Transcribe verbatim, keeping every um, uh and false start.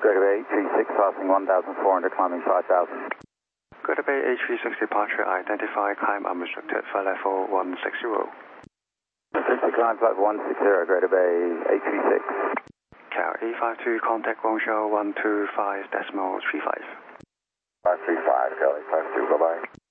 Greater Bay eight three six, passing one thousand four hundred, climbing five thousand. Greater Bay eight three six departure, identify, climb unrestricted, flight level one sixty. sixty, climb flight one sixty, Greater Bay eight three six. Cal eight five two, contact Guangzhou one two five decimal three five. five three five, Cal eight five two, bye-bye.